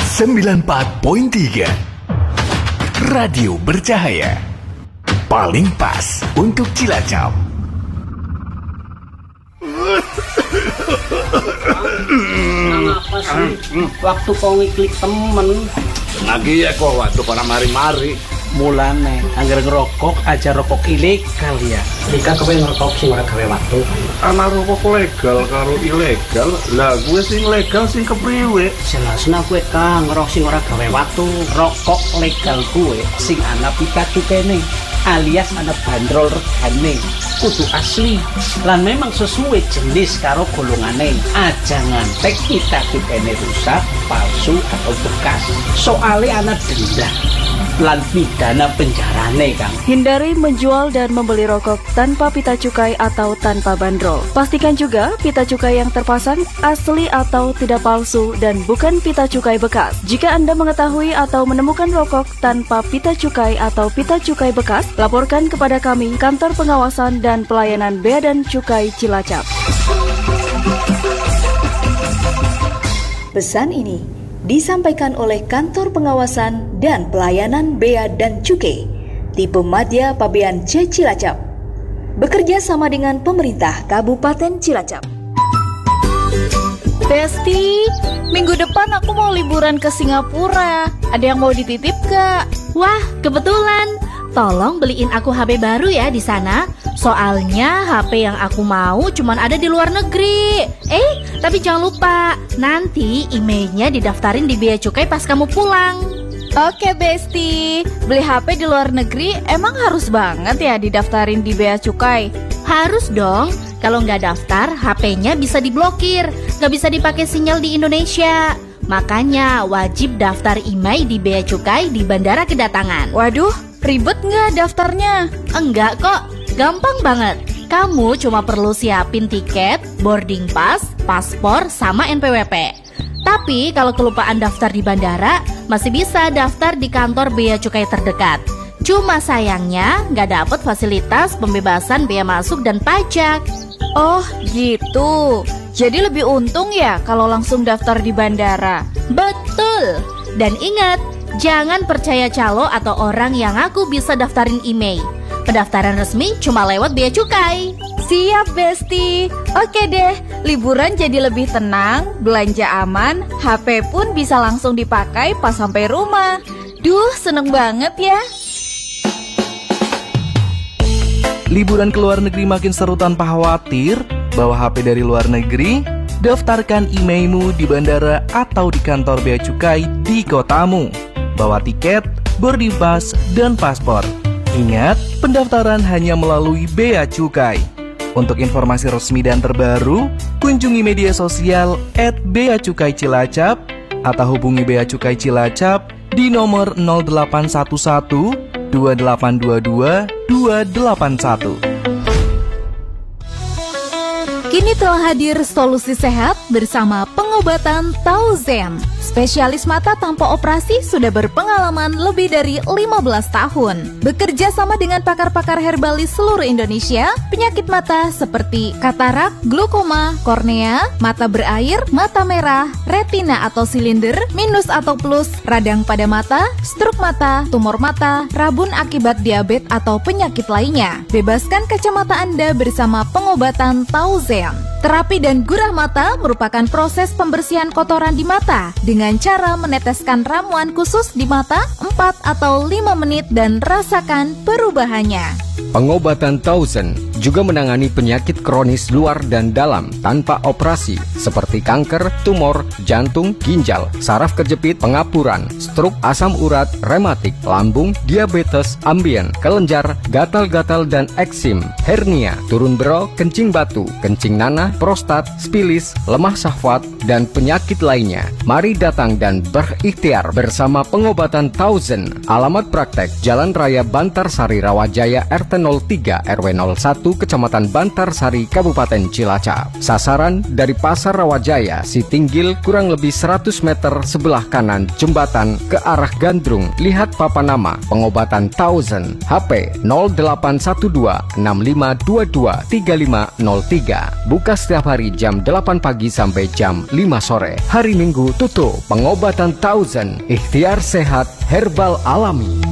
94.3 Radio Bercahaya. Paling pas untuk Cilacap. Apa sih? Waktu kau ngiklik temen lagi ya kok waktu kau mari-mari mulane anggar ngerokok aja rokok ilegal ya. Jika kowe ngerokok sing ora gawe waktu. Ana rokok legal karo ilegal. Lah gue sing legal sing kepriwe? Jelasna kowe kang ngerokok sing ora gawe waktu. Rokok legal gue sing ana pita cukene alias ana bandrol regane. Kudu asli lan memang sesuai jenis karo golongane. Aja ngantek pita cukene rusak, palsu atau bekas. Soale ana denda lan pidana penjarane kang. Hindari menjual dan membeli rokok tanpa pita cukai atau tanpa bandrol. Pastikan juga pita cukai yang terpasang asli atau tidak palsu dan bukan pita cukai bekas. Jika Anda mengetahui atau menemukan rokok tanpa pita cukai atau pita cukai bekas, laporkan kepada kami Kantor Pengawasan dan Pelayanan Bea dan Cukai Cilacap. Pesan ini disampaikan oleh Kantor Pengawasan dan Pelayanan Bea dan Cukai Tipe Madya Pabean C Cilacap, bekerja sama dengan pemerintah Kabupaten Cilacap. Besti, minggu depan aku mau liburan ke Singapura. Ada yang mau dititip gak? Wah, kebetulan. Tolong beliin aku HP baru ya di sana. Soalnya HP yang aku mau cuman ada di luar negeri. Tapi jangan lupa, nanti emailnya didaftarin di Bea Cukai pas kamu pulang. Oke Besti, beli HP di luar negeri emang harus banget ya didaftarin di Bea Cukai? Harus dong, kalau nggak daftar HP-nya bisa diblokir, nggak bisa dipakai sinyal di Indonesia. Makanya wajib daftar email di Bea Cukai di bandara kedatangan. Waduh, ribet nggak daftarnya? Enggak kok, gampang banget. Kamu cuma perlu siapin tiket, boarding pass, paspor, sama NPWP. Tapi kalau kelupaan daftar di bandara, masih bisa daftar di kantor Bea Cukai terdekat. Cuma sayangnya nggak dapet fasilitas pembebasan bea masuk dan pajak. Oh gitu, jadi lebih untung ya kalau langsung daftar di bandara. Betul, dan ingat, jangan percaya calo atau orang yang ngaku bisa daftarin email. Pendaftaran resmi cuma lewat Bea Cukai. Siap Besti. Oke deh, liburan jadi lebih tenang, belanja aman, HP pun bisa langsung dipakai pas sampai rumah. Duh, seneng banget ya. Liburan ke luar negeri makin seru tanpa khawatir bawa HP dari luar negeri. Daftarkan emailmu di bandara atau di kantor Bea Cukai di kotamu. Bawa tiket, boarding pass, dan paspor. Ingat, pendaftaran hanya melalui Bea Cukai. Untuk informasi resmi dan terbaru, kunjungi media sosial @beacukai_cilacap atau hubungi Bea Cukai Cilacap di nomor 0811 2822 281. Kini telah hadir solusi sehat bersama pengobatan Tauzen. Spesialis mata tanpa operasi sudah berpengalaman lebih dari 15 tahun. Bekerja sama dengan pakar-pakar herbalis seluruh Indonesia, penyakit mata seperti katarak, glaukoma, kornea, mata berair, mata merah, retina atau silinder, minus atau plus, radang pada mata, stroke mata, tumor mata, rabun akibat diabetes atau penyakit lainnya. Bebaskan kacamata Anda bersama pengobatan Tauzen. Terapi dan gurah mata merupakan proses pembersihan kotoran di mata dengan cara meneteskan ramuan khusus di mata 4 atau 5 menit dan rasakan perubahannya. Pengobatan Tauzen juga menangani penyakit kronis luar dan dalam tanpa operasi seperti kanker, tumor, jantung, ginjal, saraf kejepit, pengapuran, stroke, asam urat, rematik, lambung, diabetes, ambien, kelenjar, gatal-gatal dan eksim, hernia, turun bero, kencing batu, kencing nanah, prostat, spilis, lemah syahwat, dan penyakit lainnya. Mari datang dan berikhtiar bersama pengobatan Tauzen. Alamat praktek Jalan Raya Bantarsari Rawajaya RT 03 RW 01 Kecamatan Bantarsari, Kabupaten Cilacap. Sasaran dari Pasar Rawajaya, Sitinggil, kurang lebih 100 meter sebelah kanan jembatan ke arah Gandrung. Lihat papan nama pengobatan Thousand. HP 0812 6522 3503. Buka setiap hari jam 8 pagi sampai jam 5 sore. Hari Minggu tutup. Pengobatan Thousand, ikhtiar sehat herbal alami.